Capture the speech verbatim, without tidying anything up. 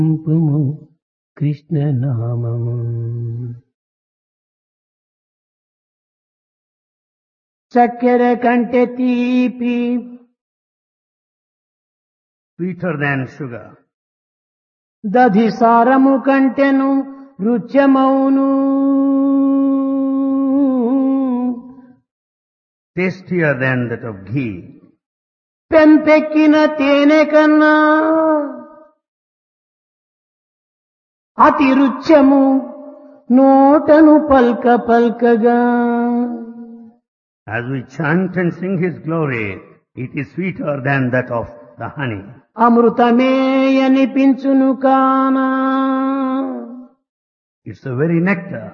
నింపుము కృష్ణనామము. చక్కెర కంటే తీపి sweeter than sugar, దధి సారము కంటెను రుచ్యమౌను. tastier than that of ghee. పెంపెక్కిన తేనె కన్నా అతి రుచ్యము నోటను పల్క పల్కగా. As we chant and sing His glory, it is sweeter than that of the honey. అమృతమే అనిపించును కానా. It's the very nectar